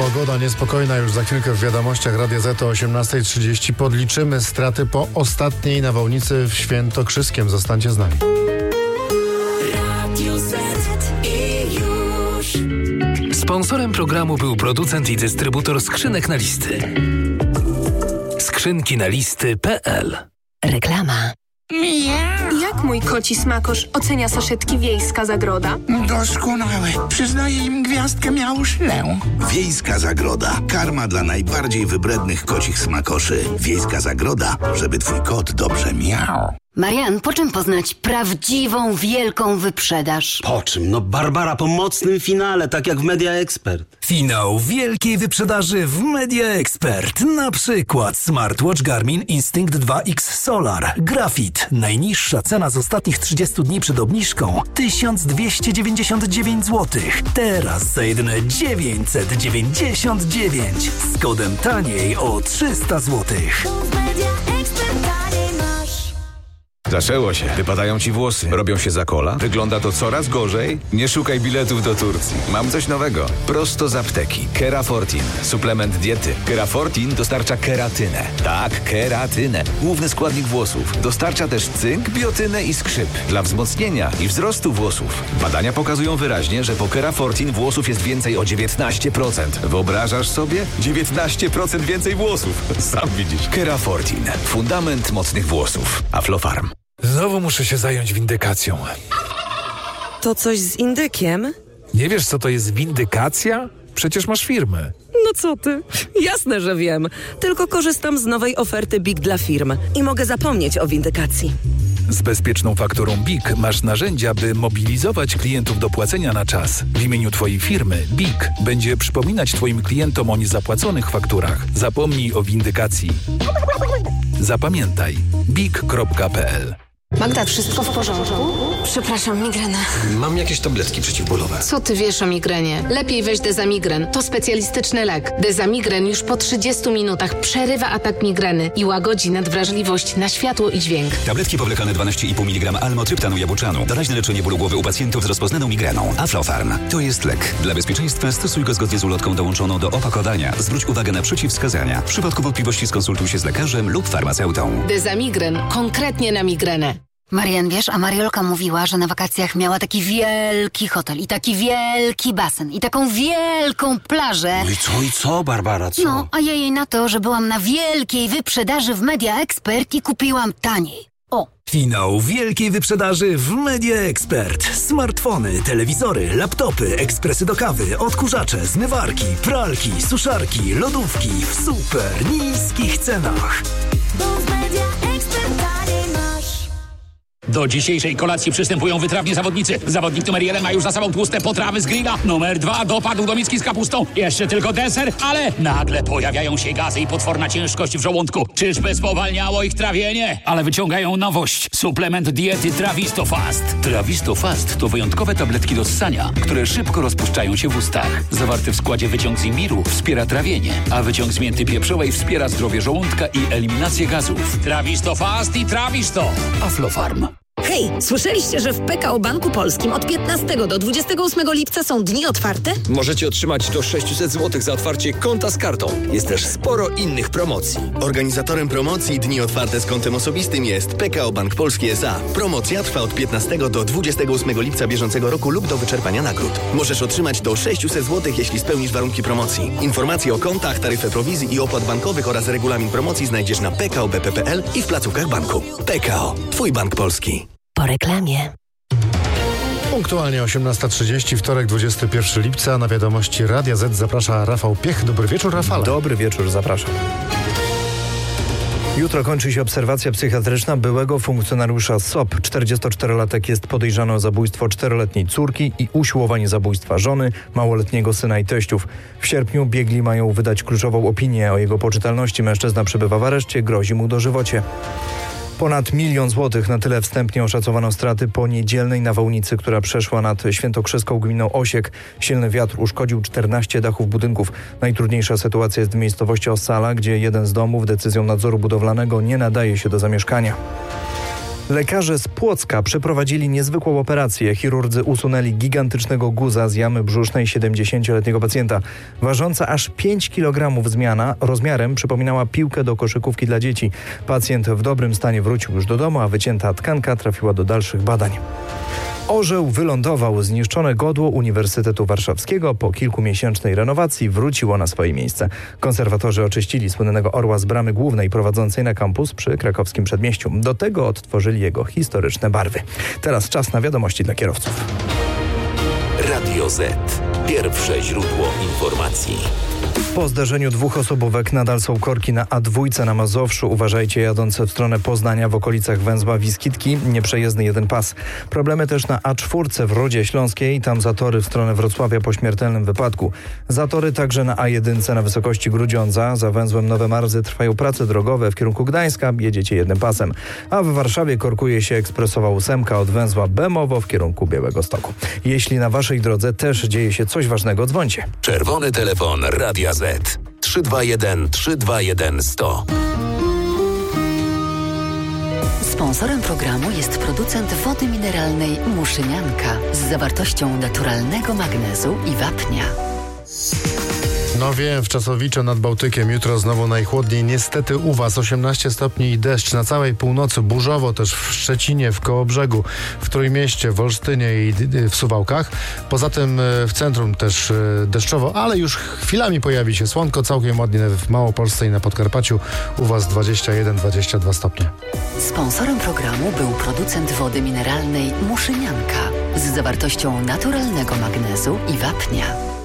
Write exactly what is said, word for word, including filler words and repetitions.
Pogoda niespokojna już za chwilkę w wiadomościach Radia Z o osiemnasta trzydzieści. Podliczymy straty po ostatniej nawałnicy w Świętokrzyskiem. Zostańcie z nami. Radio Z i już. Sponsorem programu był producent i dystrybutor skrzynek na listy. Skrzynki na listy kropka p l. Reklama. Jak mój koci smakosz ocenia saszetki Wiejska Zagroda? Doskonałe. Przyznaję im gwiazdkę miałuszlę. Wiejska Zagroda. Karma dla najbardziej wybrednych kocich smakoszy. Wiejska Zagroda, żeby twój kot dobrze miał. Marian, po czym poznać prawdziwą, wielką wyprzedaż? Po czym? No Barbara, po mocnym finale, tak jak w Media Expert. Finał wielkiej wyprzedaży w Media Expert. Na przykład smartwatch Garmin Instinct dwa X Solar. Grafit. Najniższa cena z ostatnich trzydziestu dni przed obniżką tysiąc dwieście dziewięćdziesiąt dziewięć złotych. Teraz za jedyne dziewięćset dziewięćdziesiąt dziewięć. Z kodem taniej o trzysta złotych. Zaczęło się. Wypadają ci włosy. Robią się za kola. Wygląda to coraz gorzej. Nie szukaj biletów do Turcji. Mam coś nowego. Prosto z apteki. Kerafortin. Suplement diety. Kerafortin dostarcza keratynę. Tak, keratynę. Główny składnik włosów. Dostarcza też cynk, biotynę i skrzyp. Dla wzmocnienia i wzrostu włosów. Badania pokazują wyraźnie, że po Kerafortin włosów jest więcej o dziewiętnaście procent. Wyobrażasz sobie? dziewiętnaście procent więcej włosów. Sam widzisz. Kerafortin. Fundament mocnych włosów. Aflofarm. Znowu muszę się zająć windykacją. To coś z indykiem? Nie wiesz, co to jest windykacja? Przecież masz firmę. No co ty? Jasne, że wiem. Tylko korzystam z nowej oferty BIG dla firm i mogę zapomnieć o windykacji. Z bezpieczną fakturą BIG masz narzędzia, by mobilizować klientów do płacenia na czas. W imieniu twojej firmy BIG będzie przypominać twoim klientom o niezapłaconych fakturach. Zapomnij o windykacji. Zapamiętaj big kropka p l. Magda, wszystko w porządku? Przepraszam, migrena. Mam jakieś tabletki przeciwbólowe. Co ty wiesz o migrenie? Lepiej weź Dezamigren. To specjalistyczny lek. Dezamigren już po trzydziestu minutach przerywa atak migreny i łagodzi nadwrażliwość na światło i dźwięk. Tabletki powlekane dwanaście i pół miligrama almotryptanu jabłczanu. Doraźne leczenie bólu głowy u pacjentów z rozpoznaną migreną. Aflofarm. To jest lek. Dla bezpieczeństwa stosuj go zgodnie z ulotką dołączoną do opakowania. Zwróć uwagę na przeciwwskazania. W przypadku wątpliwości skonsultuj się z lekarzem lub farmaceutą. Dezamigren. Konkretnie na migrenę. Marian, wiesz, a Mariolka mówiła, że na wakacjach miała taki wielki hotel i taki wielki basen i taką wielką plażę. No i co, i co, Barbara, co? No, a ja jej na to, że byłam na wielkiej wyprzedaży w Media Expert i kupiłam taniej. O! Finał wielkiej wyprzedaży w Media Expert. Smartfony, telewizory, laptopy, ekspresy do kawy, odkurzacze, zmywarki, pralki, suszarki, lodówki w super niskich cenach. Bo w Media Expert taniej masz. Do dzisiejszej kolacji przystępują wytrawni zawodnicy. Zawodnik numer jeden ma już za sobą tłuste potrawy z grilla. Numer dwa dopadł do miski z kapustą. Jeszcze tylko deser, ale nagle pojawiają się gazy i potworna ciężkość w żołądku. Czyżby spowalniało ich trawienie? Ale wyciągają nowość. Suplement diety Travistofast. Travistofast to wyjątkowe tabletki do ssania, które szybko rozpuszczają się w ustach. Zawarty w składzie wyciąg z imbiru wspiera trawienie, a wyciąg z mięty pieprzowej wspiera zdrowie żołądka i eliminację gazów. Travistofast i Travisto. Aflofarm. Hej, słyszeliście, że w P K O Banku Polskim od piętnastego do dwudziestego ósmego lipca są dni otwarte? Możecie otrzymać do sześćset złotych za otwarcie konta z kartą. Jest też sporo innych promocji. Organizatorem promocji Dni Otwarte z kontem osobistym jest P K O Bank Polski S A. Promocja trwa od piętnastego do dwudziestego ósmego lipca bieżącego roku lub do wyczerpania nagród. Możesz otrzymać do sześćset złotych, jeśli spełnisz warunki promocji. Informacje o kontach, taryfę prowizji i opłat bankowych oraz regulamin promocji znajdziesz na p k o b p kropka p l i w placówkach banku. P K O. Twój bank polski. Po reklamie. Punktualnie osiemnasta trzydzieści, wtorek, dwudziestego pierwszego lipca. Na wiadomości Radia Z zaprasza Rafał Piech. Dobry wieczór, Rafale. Dobry wieczór, zapraszam. Jutro kończy się obserwacja psychiatryczna byłego funkcjonariusza S O P. czterdziestoczterolatek jest podejrzany o zabójstwo czteroletniej córki i usiłowanie zabójstwa żony, małoletniego syna i teściów. W sierpniu biegli mają wydać kluczową opinię o jego poczytalności. Mężczyzna przebywa w areszcie, grozi mu dożywocie. Ponad milion złotych, na tyle wstępnie oszacowano straty po niedzielnej nawałnicy, która przeszła nad świętokrzyską gminą Osiek. Silny wiatr uszkodził czternaście dachów budynków. Najtrudniejsza sytuacja jest w miejscowości Ossala, gdzie jeden z domów decyzją nadzoru budowlanego nie nadaje się do zamieszkania. Lekarze z Płocka przeprowadzili niezwykłą operację. Chirurdzy usunęli gigantycznego guza z jamy brzusznej siedemdziesięcioletniego pacjenta. Ważąca aż pięć kilogramów zmiana rozmiarem przypominała piłkę do koszykówki dla dzieci. Pacjent w dobrym stanie wrócił już do domu, a wycięta tkanka trafiła do dalszych badań. Orzeł wylądował. Zniszczone godło Uniwersytetu Warszawskiego po kilkumiesięcznej renowacji wróciło na swoje miejsce. Konserwatorzy oczyścili słynnego orła z bramy głównej prowadzącej na kampus przy krakowskim przedmieściu. Do tego odtworzyli jego historyczne barwy. Teraz czas na wiadomości dla kierowców. Radio Z. Pierwsze źródło informacji. Po zdarzeniu dwóch osobówek nadal są korki na A dwa na Mazowszu. Uważajcie, jadąc w stronę Poznania w okolicach węzła Wiskitki, nieprzejezdny jeden pas. Problemy też na A cztery w Rudzie Śląskiej, tam zatory w stronę Wrocławia po śmiertelnym wypadku. Zatory także na A jeden na wysokości Grudziądza. Za węzłem Nowe Marzy trwają prace drogowe w kierunku Gdańska, jedziecie jednym pasem. A w Warszawie korkuje się ekspresowa ósemka od węzła Bemowo w kierunku Białegostoku. Jeśli na waszej drodze też dzieje się coś ważnego, dzwońcie. Czerwony telefon Radia Z. trzy dwa jeden trzy dwa jeden sto. Sponsorem programu jest producent wody mineralnej Muszynianka z zawartością naturalnego magnezu i wapnia. No wiem, w Czasowicze nad Bałtykiem jutro znowu najchłodniej. Niestety u was osiemnaście stopni i deszcz na całej północy. Burzowo też w Szczecinie, w Kołobrzegu, w Trójmieście, w Olsztynie i w Suwałkach. Poza tym w centrum też deszczowo, ale już chwilami pojawi się słonko. Całkiem ładnie w Małopolsce i na Podkarpaciu. U was dwadzieścia jeden dwadzieścia dwa stopnie. Sponsorem programu był producent wody mineralnej Muszynianka z zawartością naturalnego magnezu i wapnia.